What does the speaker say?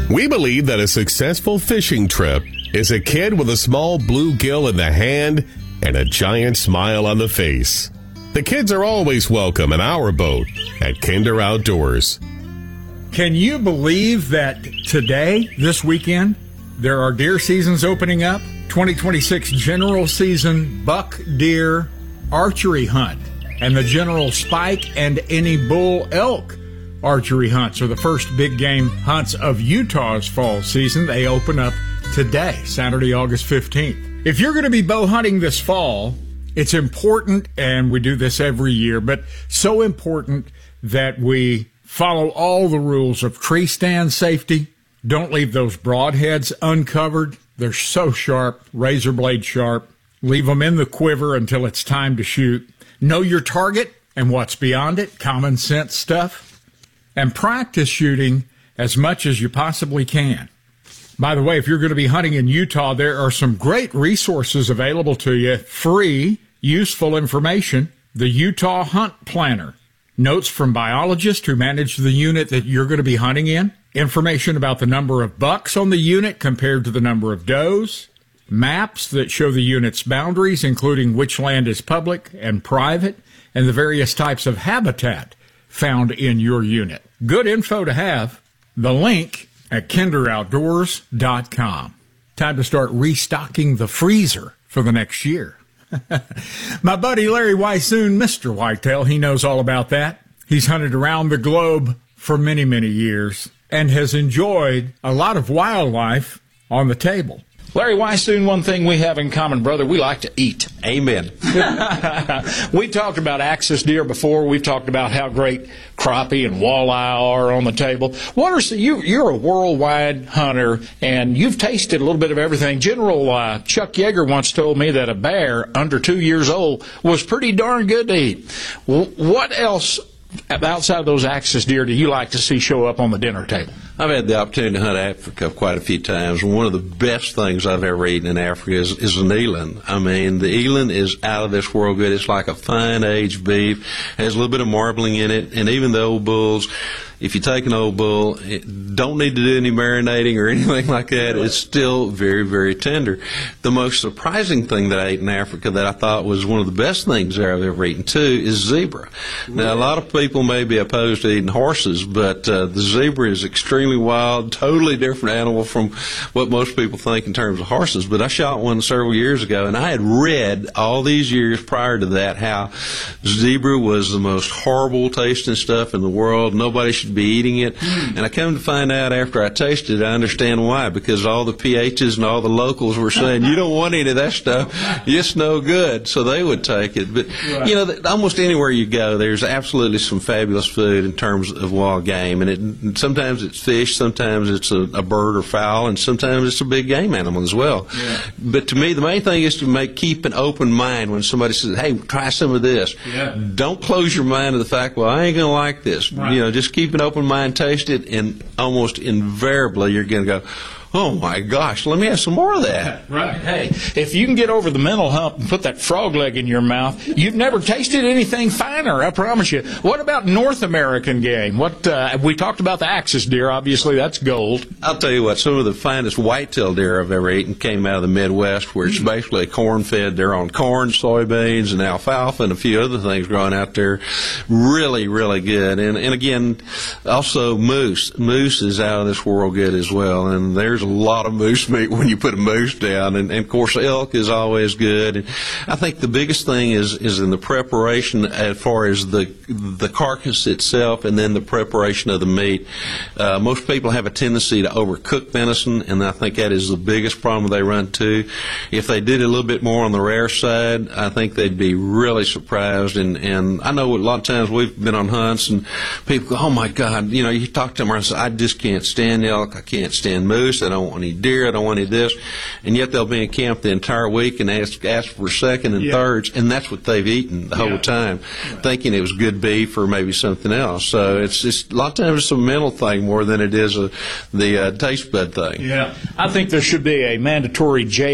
We believe that a successful fishing trip is a kid with a small bluegill in the hand and a giant smile on the face. The kids are always welcome in our boat at Kinder Outdoors. Can you believe that today, this weekend, there are deer seasons opening up? 2026 general season buck deer archery hunt and the general spike and any bull elk archery hunts are the first big game hunts of Utah's fall season. They open up today, Saturday, August 15th. If you're going to be bow hunting this fall, it's important, and we do this every year, but so important that we follow all the rules of tree stand safety. Don't leave those broadheads uncovered. They're so sharp, razor blade sharp. Leave them in the quiver until it's time to shoot. Know your target and what's beyond it, common sense stuff. And practice shooting as much as you possibly can. By the way, if you're going to be hunting in Utah, there are some great resources available to you. Free, useful information. The Utah Hunt Planner. Notes from biologists who manage the unit that you're going to be hunting in. Information about the number of bucks on the unit compared to the number of does. Maps that show the unit's boundaries, including which land is public and private, and the various types of habitat found in your unit. Good info to have. The link at kinderoutdoors.com. Time to start restocking the freezer for the next year. My buddy Larry Weishuhn, Mr. Whitetail, he knows all about that. He's hunted around the globe for many, many years and has enjoyed a lot of wildlife on the table. Larry Weishuhn, one thing we have in common, brother, we like to eat. Amen. We talked about axis deer before. We've talked about how great crappie and walleye are on the table. What are you're a worldwide hunter, and you've tasted a little bit of everything. General Chuck Yeager once told me that a bear under 2 years old was pretty darn good to eat. What else outside of those axis deer do you like to see show up on the dinner table? I've had the opportunity to hunt Africa quite a few times. One of the best things I've ever eaten in Africa is an eland. I mean, the eland is out of this world good. It's like a fine aged beef. Has a little bit of marbling in it. And even the old bulls, if you take an old bull, don't need to do any marinating or anything like that. It's still very, very tender. The most surprising thing that I ate in Africa that I thought was one of the best things that I've ever eaten, too, is zebra. Now, a lot of people may be opposed to eating horses, but the zebra is extremely wild, totally different animal from what most people think in terms of horses. But I shot one several years ago, and I had read all these years prior to that how zebra was the most horrible tasting stuff in the world. Nobody should be eating it. And I come to find out after I tasted it, I understand why, because all the PHs and all the locals were saying, you don't want any of that stuff. It's no good. So they would take it. But, you know, almost anywhere you go, there's absolutely some fabulous food in terms of wild game. And sometimes it's fish, sometimes it's a bird or fowl, and sometimes it's a big game animal as well. Yeah. But to me, the main thing is to keep an open mind when somebody says, hey, try some of this. Yeah. Don't close your mind to the fact, well, I ain't going to like this. Right. You know, just keep an open mind, taste it, and almost invariably you're going to go, oh, my gosh, let me have some more of that. Right. Hey, if you can get over the mental hump and put that frog leg in your mouth, you've never tasted anything finer, I promise you. What about North American game? We talked about the axis deer. Obviously, that's gold. I'll tell you what, some of the finest whitetail deer I've ever eaten came out of the Midwest, where it's basically corn-fed. They're on corn, soybeans, and alfalfa, and a few other things growing out there. Really, really good. And again, also moose. Moose is out of this world good as well, and there's a lot of moose meat when you put a moose down, and of course elk is always good. And I think the biggest thing is in the preparation as far as the carcass itself, and then the preparation of the meat. Most people have a tendency to overcook venison, and I think that is the biggest problem they run into. If they did a little bit more on the rare side, I think they'd be really surprised. And I know a lot of times we've been on hunts and people go, oh my God, you know, you talk to them and say, I just can't stand elk, I can't stand moose, I don't want any deer, I don't want any of this, and yet they'll be in camp the entire week and ask for second and thirds, and that's what they've eaten the whole time, thinking it was good beef or maybe something else. So it's just a lot of times it's a mental thing more than it is the taste bud thing. Yeah, I think there should be a mandatory